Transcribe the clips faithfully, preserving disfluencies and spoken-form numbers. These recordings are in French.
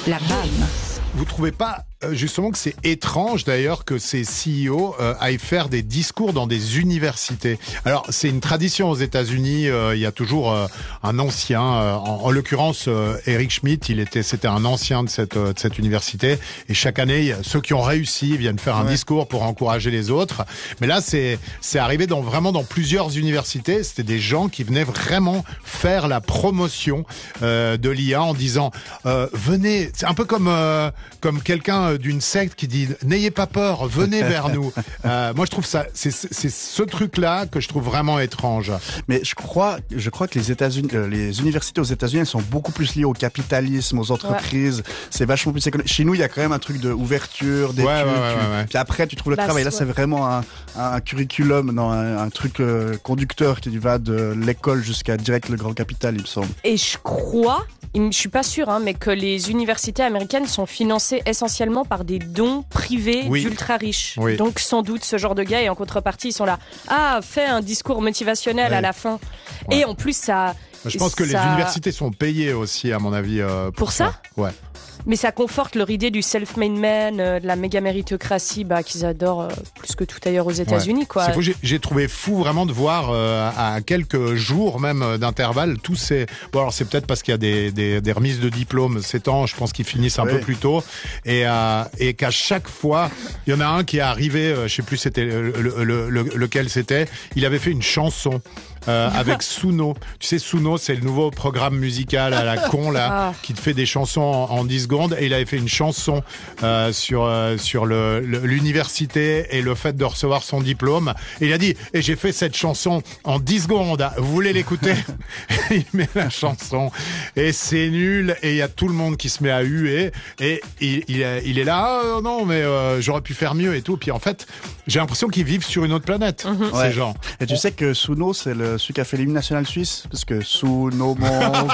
La B A M. Vous trouvez pas justement que c'est étrange d'ailleurs que ces C E O euh, aillent faire des discours dans des universités? Alors c'est une tradition aux États-Unis. Euh, il y a toujours euh, un ancien, euh, en, en l'occurrence euh, Eric Schmidt, il était, c'était un ancien de cette euh, de cette université. Et chaque année, ceux qui ont réussi viennent faire un ouais. discours pour encourager les autres. Mais là, c'est c'est arrivé dans vraiment dans plusieurs universités. C'était des gens qui venaient vraiment faire la promotion euh, de l'I A en disant euh, venez. C'est un peu comme euh, comme quelqu'un d'une secte qui dit n'ayez pas peur, venez vers nous. Euh, moi, je trouve ça, c'est, c'est ce truc-là que je trouve vraiment étrange. Mais je crois, je crois que les États-Unis, euh, les universités aux États-Unis, elles sont beaucoup plus liées au capitalisme, aux entreprises. Ouais. C'est vachement plus économique. Chez nous, il y a quand même un truc de ouverture, d'études. Ouais, ouais, ouais, ouais. Puis après, tu trouves le bah, travail. Là, c'est vraiment un, un curriculum, non, un, un truc euh, conducteur qui va de l'école jusqu'à direct le grand capital, il me semble. Et je crois, je suis pas sûre, hein, mais que les universités américaines sont financées essentiellement par des dons privés oui. d'ultra riches. Oui. Donc sans doute ce genre de gars, et en contrepartie ils sont là, ah, fais un discours motivationnel ouais. à la fin. Ouais. Et en plus ça... Je pense que ça... les universités sont payées aussi, à mon avis. Euh, pour, pour ça, ça ouais. Mais ça conforte leur idée du self-made man, euh, de la méga méritocratie bah, qu'ils adorent euh, plus que tout ailleurs aux États-Unis. Ouais. Quoi. C'est fou, j'ai, j'ai trouvé fou vraiment de voir euh, à quelques jours même d'intervalle tous ces... Bon alors c'est peut-être parce qu'il y a des, des, des remises de diplômes ces temps, je pense qu'ils finissent un oui. peu plus tôt. Et, euh, et qu'à chaque fois, il y en a un qui est arrivé, euh, je sais plus c'était le, le, le, le, lequel c'était, il avait fait une chanson. Euh, avec Suno. Tu sais, Suno, c'est le nouveau programme musical à la con, là, ah. qui te fait des chansons en, en dix secondes. Et il avait fait une chanson euh, sur, euh, sur le, le, l'université et le fait de recevoir son diplôme. Et il a dit, et j'ai fait cette chanson en dix secondes. Vous voulez l'écouter? Il met la chanson. Et c'est nul. Et il y a tout le monde qui se met à huer. Et il, il, il est là, ah, non, mais euh, j'aurais pu faire mieux et tout. Puis en fait, j'ai l'impression qu'ils vivent sur une autre planète, mm-hmm. ces ouais. gens. Et tu On... sais que Suno, c'est le celui qui a fait l'hymne national suisse, parce que sous nos monts...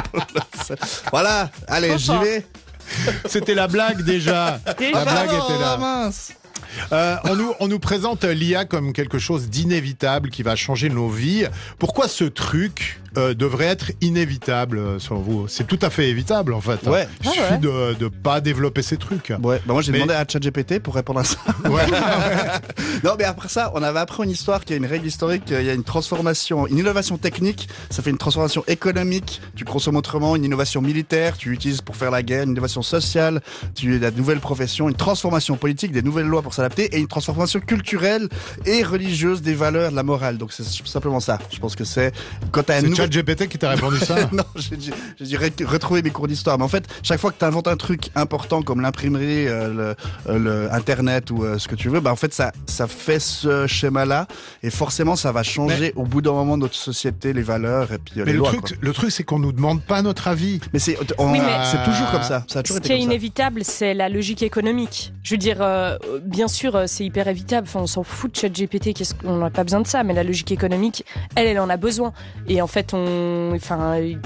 Voilà, allez, j'y vais. C'était la blague déjà. La blague était là. Mince. Euh, on, nous, on nous présente l'I A comme quelque chose d'inévitable qui va changer nos vies. Pourquoi ce truc euh, devrait être inévitable euh, selon vous? C'est tout à fait évitable en fait. Ouais. Il suffit ah ouais. de ne pas développer ces trucs. Ouais. Bah moi j'ai mais... demandé à ChatGPT pour répondre à ça. Ouais. Non mais après ça, on avait appris une histoire qui a une règle historique. Il y a une transformation, une innovation technique, ça fait une transformation économique. Tu consommes autrement, une innovation militaire, tu l'utilises pour faire la guerre, une innovation sociale, tu as de nouvelles professions, une transformation politique, des nouvelles lois pour s'adapter et une transformation culturelle et religieuse des valeurs, de la morale. Donc c'est simplement ça. Je pense que c'est quand t'as un nouveau... ChatGPT qui t'a répondu ça? Non, j'ai dit, j'ai dit re- retrouver mes cours d'histoire. Mais en fait, chaque fois que tu inventes un truc important comme l'imprimerie, euh, le, euh, le Internet ou euh, ce que tu veux, bah en fait ça ça fait ce schéma-là et forcément ça va changer mais, au bout d'un moment notre société, les valeurs et puis euh, mais les le lois. Truc, quoi. Le truc, c'est qu'on nous demande pas notre avis. Mais c'est on, oui, mais c'est toujours comme ça. Ça a toujours ce été qui est comme inévitable, ça. c'est la logique économique. Je veux dire, euh, bien sûr, c'est hyper évitable. Enfin, on s'en fout de ChatGPT. Qu'est-ce qu'on n'a pas besoin de ça. Mais la logique économique, elle, elle en a besoin. Et en fait, on, enfin.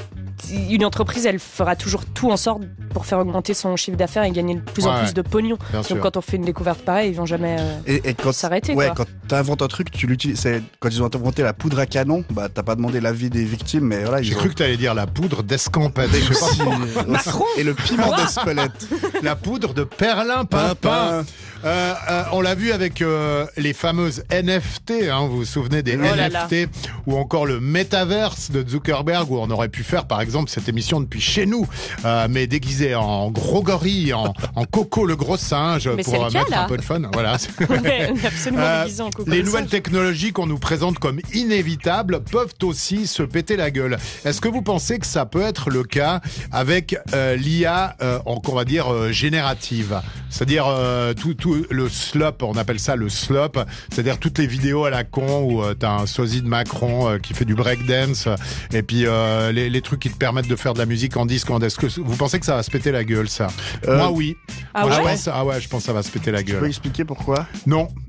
Une entreprise, elle fera toujours tout en sorte pour faire augmenter son chiffre d'affaires et gagner de plus ouais, en plus de pognon. Donc sûr. Quand on fait une découverte pareille, ils vont jamais euh, et, et quand, s'arrêter. Ouais, quoi. Quand t'inventes un truc, tu l'utilises. C'est, quand ils ont inventé la poudre à canon, bah t'as pas demandé l'avis des victimes, mais voilà. J'ai ont... cru que t'allais dire la poudre d'escampette. Je sais pas. Macron. Et le piment d'Espelette. La poudre de perlimpinpin. Euh, euh, on l'a vu avec euh, les fameuses N F T, hein, vous vous souvenez des oh N F T, ou encore le Metaverse de Zuckerberg, où on aurait pu faire par exemple cette émission depuis chez nous, euh, mais déguisé en gros gorille, en, en Coco le gros singe, mais pour le cas, mettre là. un peu de fun. Voilà. Ouais, absolument euh, déguisé en Coco les le nouvelles singe. technologies qu'on nous présente comme inévitables peuvent aussi se péter la gueule. Est-ce que vous pensez que ça peut être le cas avec euh, l'I A, euh, qu'on va dire euh, générative, c'est-à-dire euh, tout, tout le slop, on appelle ça le slop, c'est-à-dire toutes les vidéos à la con où euh, t'as un sosie de Macron euh, qui fait du breakdance et puis euh, les, les trucs qui te permettent de faire de la musique en dix secondes. Est-ce que vous pensez que ça va se péter la gueule, ça? euh, Moi, oui. Ah Moi, ouais je pense, ah ouais, je pense que ça va se péter la gueule. Tu peux expliquer pourquoi? Non.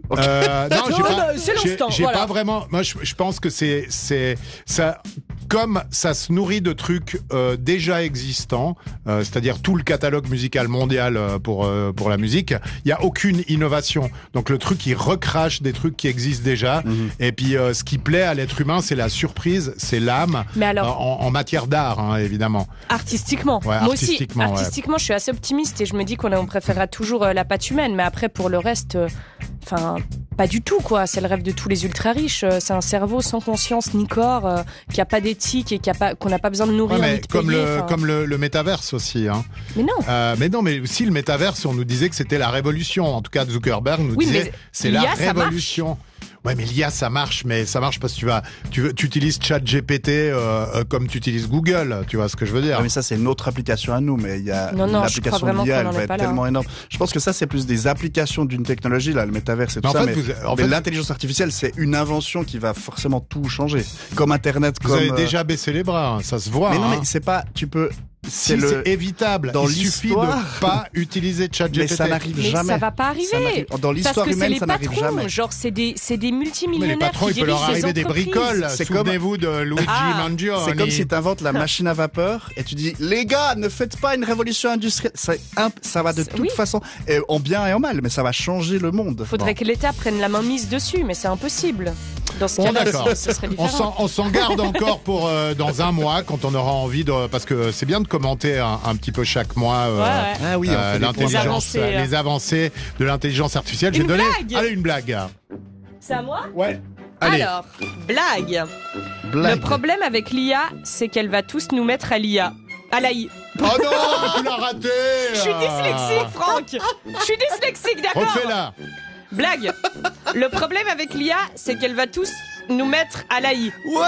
Okay. Euh, non, j'ai Non, pas, non, c'est j'ai, l'instant, j'ai voilà. pas vraiment. Moi, je, je pense que c'est, c'est, ça, comme ça se nourrit de trucs euh, déjà existants, euh, c'est-à-dire tout le catalogue musical mondial euh, pour euh, pour la musique, il y a aucune innovation. Donc le truc, il recrache des trucs qui existent déjà. Mm-hmm. Et puis, euh, ce qui plaît à l'être humain, c'est la surprise, c'est l'âme. Mais alors, euh, en, en matière d'art, hein, évidemment. Artistiquement. Ouais, Moi artistiquement, aussi, ouais. artistiquement, je suis assez optimiste et je me dis qu'on on préférera toujours euh, la patte humaine. Mais après, pour le reste, enfin, euh, pas du tout, quoi. C'est le rêve de tous les ultra riches. C'est un cerveau sans conscience ni corps, euh, qui a pas d'éthique et qui a pas, qu'on n'a pas besoin de nourrir. Ouais, mais ni de comme payer, le, comme le, le métaverse aussi, hein. Mais non. Euh, mais non, mais si le métaverse, on nous disait que c'était la révolution. En tout cas, Zuckerberg nous oui, disait c'est la l'I A, révolution. Ouais, mais l'I A, ça marche, mais ça marche parce que tu vas, tu, tu utilises ChatGPT euh, euh, comme tu utilises Google, tu vois ce que je veux dire. Ouais, mais ça, c'est une autre application à nous, mais il y a non, non, l'application de l'I A, elle va être tellement énorme. Je pense que ça, c'est plus des applications d'une technologie, là, le métavers et tout mais ça. En fait, mais vous, en mais fait, l'intelligence artificielle, c'est une invention qui va forcément tout changer. Comme Internet, vous comme. avez euh... déjà baissé les bras, hein, ça se voit. Mais non, hein. mais c'est pas, tu peux. C'est, si, le... c'est évitable. Dans Il suffit de pas utiliser ChatGPT. Mais ça n'arrive mais jamais. Ça va pas arriver. Dans l'histoire humaine, ça n'arrive patrons, jamais. Genre, c'est des, c'est des multimillionnaires. Mais les patrons, qui il peut leur dirigent arriver des bricoles. C'est Souvenez-vous comme... de Luigi ah, Mangione. C'est comme si tu inventes la machine à vapeur et tu dis, les gars, ne faites pas une révolution industrielle. Imp... Ça va de toute oui. façon, et en bien et en mal, mais ça va changer le monde. Faudrait bon. que l'État prenne la main mise dessus, mais c'est impossible. Dans ce bon, cas-là, d'accord. ce serait différent. On s'en, on s'en garde encore pour euh, dans un mois, quand on aura envie de, parce que c'est bien de commenter un, un petit peu chaque mois euh, ouais, ouais. Ah oui, euh, l'intelligence, avancées, euh. les avancées de l'intelligence artificielle. Une J'ai donné, blague. allez une blague. C'est à moi ? Ouais. Allez. Alors, blague. blague. Le problème avec l'I A, c'est qu'elle va tous nous mettre à l'I A. À l'A I. Oh non, tu l'as raté. Je suis dyslexique, Franck. Je suis dyslexique, d'accord. Refais-la. Blague. Le problème avec l'I A, c'est qu'elle va tous nous mettre à l'A I. Ouais.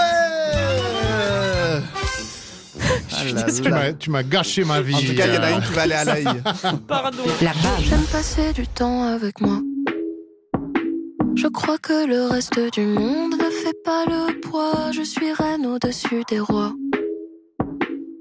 Ah là là. Tu, m'as, tu m'as gâché ma vie. En tout cas, il y en a une qui va aller à l'A I. Pardon. La base. J'aime passer du temps avec moi. Je crois que le reste du monde ne fait pas le poids. Je suis reine au-dessus des rois.